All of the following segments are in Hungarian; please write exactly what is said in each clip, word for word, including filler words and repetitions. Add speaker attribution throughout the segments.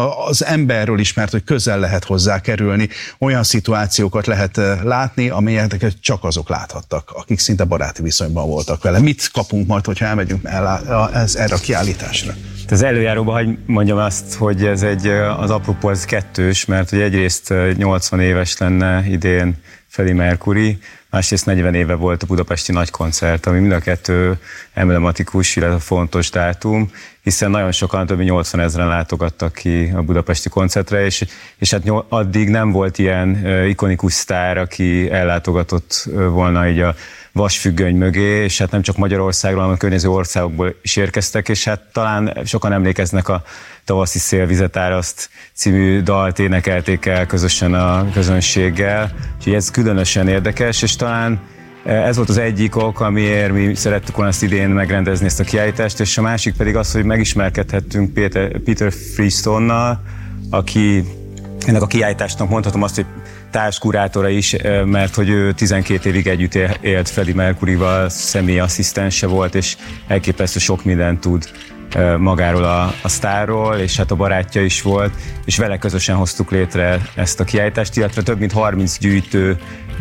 Speaker 1: az emberről is, mert hogy közel lehet hozzá kerülni, olyan szituációkat lehet látni, amelyeket csak azok láthattak, akik szinte baráti viszonyban voltak vele. Mit kapunk majd, hogyha elmegyünk el ez, erre a kiállításra?
Speaker 2: Az előjáróban hagy mondjam azt, hogy ez egy, az apropó az kettős, mert hogy egyrészt nyolcvan éves lenne idén Freddie Mercury, másrészt negyven éve volt a budapesti nagykoncert, ami mind a kettő emblematikus, illetve fontos dátum, hiszen nagyon sokan, több mint nyolcvan ezren látogattak ki a budapesti koncertre, és, és hát addig nem volt ilyen ikonikus sztár, aki ellátogatott volna így a vasfüggöny mögé, és hát nem csak Magyarországról, hanem a környező országokból is érkeztek, és hát talán sokan emlékeznek a Tavaszi szél vizet áraszt című dalt énekelték el közösen a közönséggel, úgyhogy ez különösen érdekes, és talán ez volt az egyik ok, amiért mi szerettük volna ezt idén megrendezni ezt a kiállítást, és a másik pedig az, hogy megismerkedhettünk Peter, Peter Freestone-nal, aki ennek a kiállításnak mondhatom azt, hogy társkurátora is, mert hogy ő tizenkét évig együtt élt Freddie Mercuryval, személyi asszisztense volt, és elképesztő sok mindent tud magáról a, a sztárról, és hát a barátja is volt, és vele közösen hoztuk létre ezt a kiállítást, illetve több mint harminc gyűjtő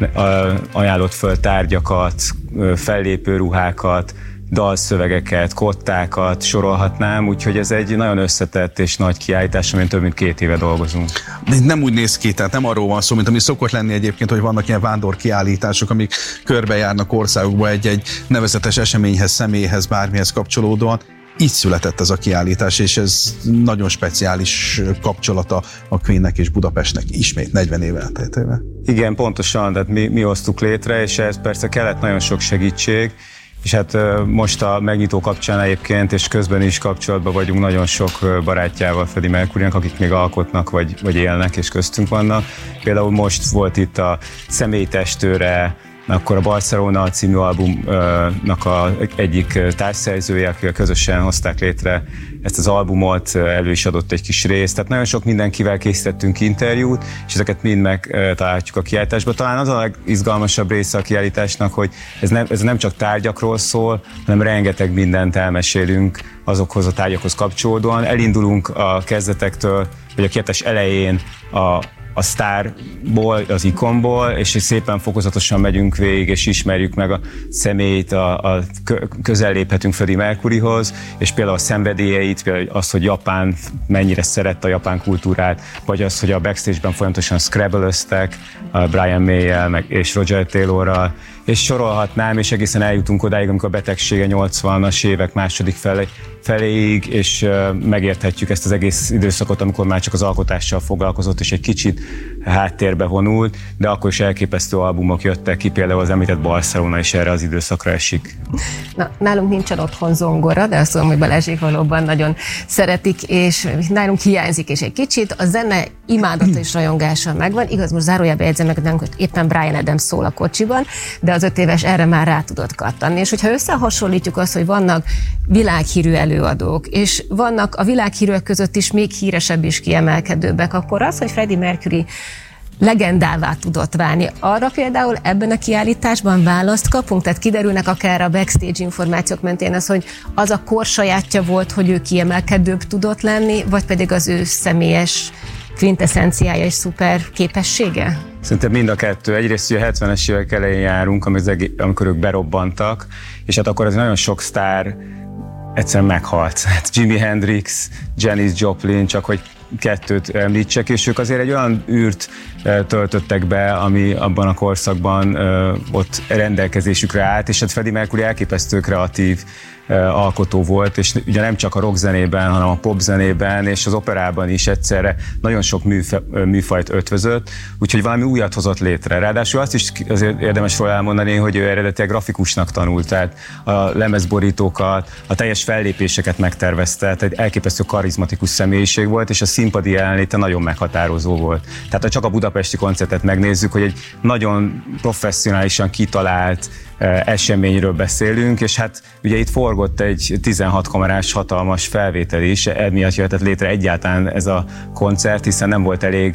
Speaker 2: ajánlott föl tárgyakat, fellépő ruhákat, dalszövegeket, kottákat sorolhatnám, úgyhogy ez egy nagyon összetett és nagy kiállítás, amin több mint két éve dolgozunk.
Speaker 1: De nem úgy néz ki, tehát nem arról van szó, mint ami szokott lenni egyébként, hogy vannak ilyen vándor kiállítások, amik körbejárnak országokba egy-egy nevezetes eseményhez, személyhez, bármihez kapcsolódóan. Így született ez a kiállítás, és ez nagyon speciális kapcsolata a Queennek és Budapestnek ismét negyven éve elteltével.
Speaker 2: Igen, pontosan, tehát mi, mi hoztuk létre, és ez persze kellett nagyon sok segítség, és hát most a megnyitó kapcsán egyébként, és közben is kapcsolatban vagyunk nagyon sok barátjával Freddie Mercurynek, akik még alkotnak, vagy, vagy élnek, és köztünk vannak. Például most volt itt a Személytestőre, akkor a Barcelona című albumnak a egyik társszerzője, akik közösen hozták létre ezt az albumot, elő is adott egy kis részt. Tehát nagyon sok mindenkivel készítettünk interjút, és ezeket mind megtalálhatjuk a kiállításban. Talán az a legizgalmasabb része a kiállításnak, hogy ez nem, ez nem csak tárgyakról szól, hanem rengeteg mindent elmesélünk azokhoz a tárgyakhoz kapcsolódóan. Elindulunk a kezdetektől, vagy a kiállítás elején a a sztárból, az ikonból, és szépen fokozatosan megyünk végig, és ismerjük meg a személyt, a, a közel léphetünk Freddie Mercuryhoz, és például a szenvedélyeit, például az, hogy Japán mennyire szerette a japán kultúrát, vagy az, hogy a backstage-ben folyamatosan scrabble-öztek Brian May-jel meg, és Roger Taylorral, és sorolhatnám, és egészen eljutunk odáig, amikor a betegsége nyolcvanas évek második felé, feléig, és uh, megérthetjük ezt az egész időszakot, amikor már csak az alkotással foglalkozott, és egy kicsit háttérbe vonult, de akkor is elképesztő albumok jöttek ki, például az említett Barcelona is erre az időszakra esik.
Speaker 3: Na, nálunk nincsen otthon zongora, de azt tudom, hogy Balázsék valóban nagyon szeretik, és nálunk hiányzik is egy kicsit. A zene imádata és rajongása megvan. Igaz, most zárójelbe jegyzem meg, hogy éppen Bryan Adams szól a kocsiban, de az öt éves erre már rá tudott kattanni. És hogyha összehasonlítjuk azt, hogy vannak világhírű előadók, és vannak a világhírűek között is még híresebb és kiemelkedőbbek, akkor az, hogy Freddie Mercury legendává tudott válni. Arra például ebben a kiállításban választ kapunk, tehát kiderülnek akár a backstage információk mentén az, hogy az a kor sajátja volt, hogy ő kiemelkedőbb tudott lenni, vagy pedig az ő személyes kvintessenciája és szuper képessége?
Speaker 2: Szerintem mind a kettő. Egyrészt ugye a hetvenes évek elején járunk, amikor ők berobbantak, és hát akkor ez nagyon sok sztár egyszerűen meghalt. Hát Jimi Hendrix, Janis Joplin, csak hogy kettőt említsek, és ők azért egy olyan űrt töltöttek be, ami abban a korszakban ott rendelkezésükre állt, és hát Freddie Mercury elképesztő kreatív alkotó volt, és ugye nem csak a rockzenében, hanem a popzenében és az operában is egyszerre nagyon sok műfajt ötvözött, úgyhogy valami újat hozott létre. Ráadásul azt is azért érdemes róla elmondani, hogy ő eredetileg grafikusnak tanult, tehát a lemezborítókat, a teljes fellépéseket megtervezte, tehát egy elképesztő karizmatikus személyiség volt, és a színpadi jelenléte nagyon meghatározó volt. Tehát ha csak a budapesti koncertet megnézzük, hogy egy nagyon professzionálisan kitalált eseményről beszélünk, és hát ugye itt forgott egy tizenhat kamerás hatalmas felvétel is, emiatt jöhetett létre egyáltalán ez a koncert, hiszen nem volt elég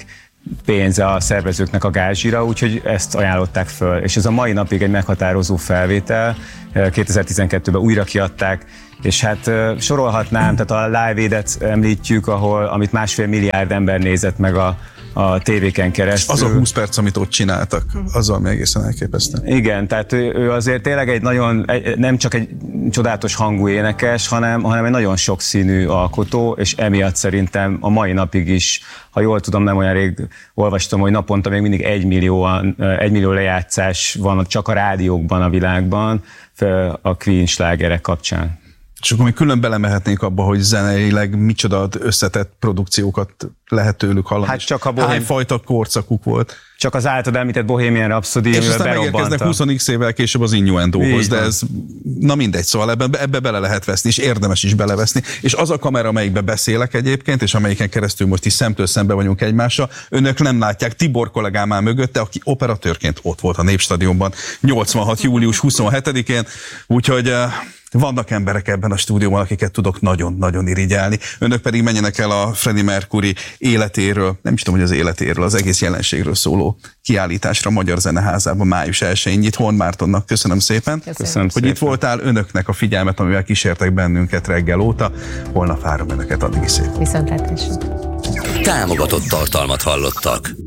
Speaker 2: pénze a szervezőknek a gázsira, úgyhogy ezt ajánlották föl. És ez a mai napig egy meghatározó felvétel, kétezer-tizenkettőben újra kiadták, és hát sorolhatnám, tehát a Live Aid-et említjük, ahol, amit másfél milliárd ember nézett meg a, a tévéken keresztül.
Speaker 1: Az a húsz perc, amit ott csináltak, azzal még egészen elképesztő.
Speaker 2: Igen, tehát ő, ő azért tényleg egy nagyon, egy, nem csak egy csodálatos hangú énekes, hanem, hanem egy nagyon sokszínű alkotó, és emiatt szerintem a mai napig is, ha jól tudom, nem olyan rég olvastam, hogy naponta még mindig egy millió, egy millió lejátszás van csak a rádiókban a világban a Queen slágerek kapcsán.
Speaker 1: És akkor még külön belemehetnénk abba, hogy zeneileg micsoda összetett produkciókat lehet tőlük hallani.
Speaker 2: Hát csak a bohém...
Speaker 1: Hány fajta korszakuk volt.
Speaker 2: Csak az általad említett Bohemian Rhapsody,
Speaker 1: és aztán megérkeznek húsz x évvel később az Innuendóhoz, de ez, na mindegy, szóval ebbe, ebbe bele lehet veszni, és érdemes is beleveszni. És az a kamera, amelyikbe beszélek egyébként, és amelyiken keresztül most is szemtől szembe vagyunk egymással, önök nem látják, Tibor kollégám áll mögötte, aki operatőrként ott volt a Népstadionban nyolcvanhat július huszonhetedikén, úgyhogy vannak emberek ebben a stúdióban, akiket tudok nagyon-nagyon irigyelni. Önök pedig menjenek el a Freddie Mercury életéről, nem is tudom, hogy az életéről, az egész jelenségről szóló kiállításra a Magyar Zeneházában május elsején. Nyit Horn Mártonnak köszönöm szépen,
Speaker 2: köszönöm
Speaker 1: hogy
Speaker 2: szépen.
Speaker 1: Itt voltál, önöknek a figyelmet, amivel kísértek bennünket reggel óta. Holnap várom önöket, addig is szép.
Speaker 3: Viszontlátásra.
Speaker 4: Támogatott tartalmat hallottak.